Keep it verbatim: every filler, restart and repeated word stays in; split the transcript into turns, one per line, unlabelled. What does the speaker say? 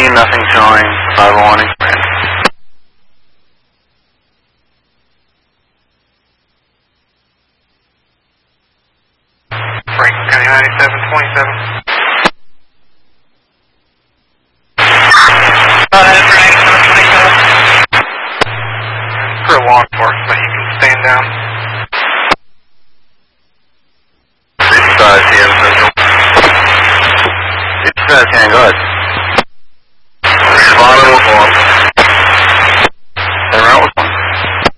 nothing showing, five oh one expand.
Franklin County ninety-seven twenty-seven.
Go ahead for ninety-seven twenty-seven.
For law enforcement, you can stand down.
fifty-five P M Central. fifty-five, can go ahead.